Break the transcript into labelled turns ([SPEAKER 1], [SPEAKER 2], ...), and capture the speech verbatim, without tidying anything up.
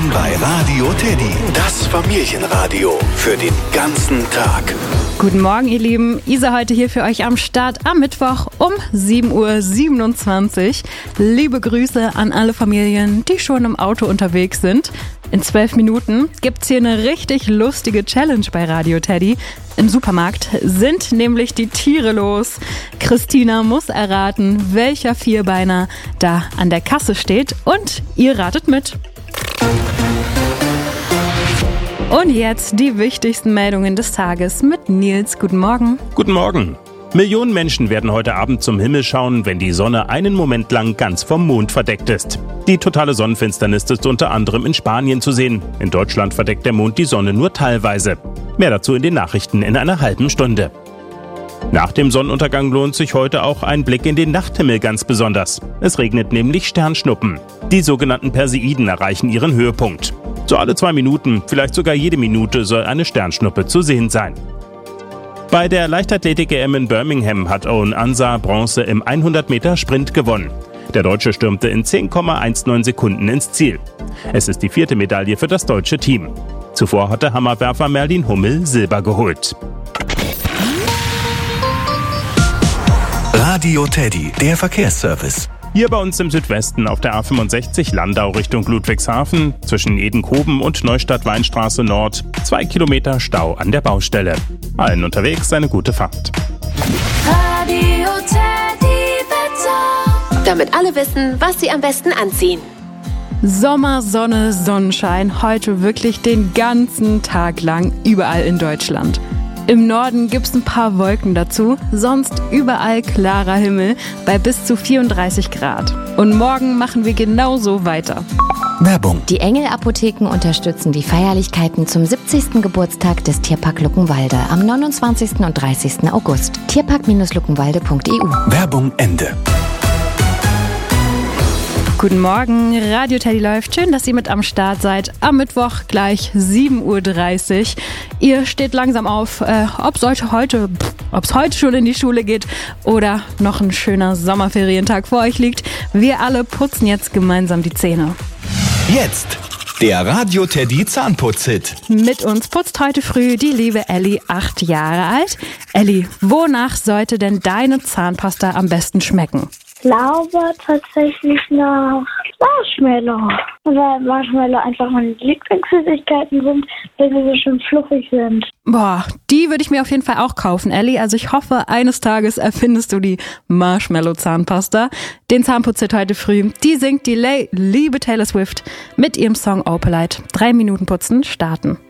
[SPEAKER 1] Willkommen bei Radio Teddy, das Familienradio für den ganzen Tag.
[SPEAKER 2] Guten Morgen, ihr Lieben. Isa heute hier für euch am Start am Mittwoch um sieben Uhr siebenundzwanzig. Liebe Grüße an alle Familien, die schon im Auto unterwegs sind. In zwölf Minuten gibt's hier eine richtig lustige Challenge bei Radio Teddy. Im Supermarkt sind nämlich die Tiere los. Christina muss erraten, welcher Vierbeiner da an der Kasse steht, und ihr ratet mit. Und jetzt die wichtigsten Meldungen des Tages mit Nils. Guten Morgen.
[SPEAKER 3] Guten Morgen. Millionen Menschen werden heute Abend zum Himmel schauen, wenn die Sonne einen Moment lang ganz vom Mond verdeckt ist. Die totale Sonnenfinsternis ist unter anderem in Spanien zu sehen. In Deutschland verdeckt der Mond die Sonne nur teilweise. Mehr dazu in den Nachrichten in einer halben Stunde. Nach dem Sonnenuntergang lohnt sich heute auch ein Blick in den Nachthimmel ganz besonders. Es regnet nämlich Sternschnuppen. Die sogenannten Perseiden erreichen ihren Höhepunkt. So alle zwei Minuten, vielleicht sogar jede Minute soll eine Sternschnuppe zu sehen sein. Bei der Leichtathletik-E M in Birmingham hat Owen Ansah Bronze im hundert Meter Sprint gewonnen. Der Deutsche stürmte in zehn Komma neunzehn Sekunden ins Ziel. Es ist die vierte Medaille für das deutsche Team. Zuvor hatte Hammerwerfer Merlin Hummel Silber geholt.
[SPEAKER 1] Radio Teddy, der Verkehrsservice.
[SPEAKER 3] Hier bei uns im Südwesten auf der A fünfundsechzig Landau Richtung Ludwigshafen zwischen Edenkoben und Neustadt-Weinstraße Nord. Zwei Kilometer Stau an der Baustelle. Allen unterwegs eine gute Fahrt.
[SPEAKER 4] Radio Teddy Wetter. Damit alle wissen, was sie am besten anziehen.
[SPEAKER 2] Sommer, Sonne, Sonnenschein. Heute wirklich den ganzen Tag lang überall in Deutschland. Im Norden gibt's ein paar Wolken dazu, sonst überall klarer Himmel bei bis zu vierunddreißig Grad. Und morgen machen wir genauso weiter.
[SPEAKER 1] Werbung.
[SPEAKER 5] Die Engel-Apotheken unterstützen die Feierlichkeiten zum siebzigsten Geburtstag des Tierpark Luckenwalde am neunundzwanzigsten und dreißigsten August. tierpark luckenwalde punkt e u.
[SPEAKER 1] Werbung Ende.
[SPEAKER 2] Guten Morgen, Radio Teddy läuft. Schön, dass ihr mit am Start seid. Am Mittwoch gleich sieben Uhr dreißig. Ihr steht langsam auf, äh, ob es heute, heute, ob's heute schon in die Schule geht oder noch ein schöner Sommerferientag vor euch liegt. Wir alle putzen jetzt gemeinsam die Zähne.
[SPEAKER 1] Jetzt der Radio Teddy Zahnputz-Hit.
[SPEAKER 2] Mit uns putzt heute früh die liebe Elli, acht Jahre alt. Elli, wonach sollte denn deine Zahnpasta am besten schmecken?
[SPEAKER 6] Ich glaube tatsächlich nach Marshmallow. Weil Marshmallow einfach meine Lieblingssüßigkeiten sind, weil sie so schön fluffig sind.
[SPEAKER 2] Boah, die würde ich mir auf jeden Fall auch kaufen, Elli. Also ich hoffe, eines Tages erfindest du die Marshmallow-Zahnpasta. Den Zahnputz-Hit heute früh, die singt die Le- liebe Taylor Swift mit ihrem Song Opalite. Drei Minuten putzen, starten.